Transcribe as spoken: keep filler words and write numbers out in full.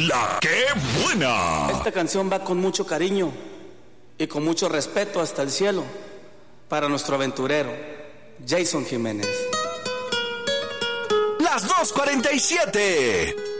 La que buena. Esta canción va con mucho cariño y con mucho respeto hasta el cielo para nuestro aventurero, Jason Jiménez. Las dos cuarenta y siete.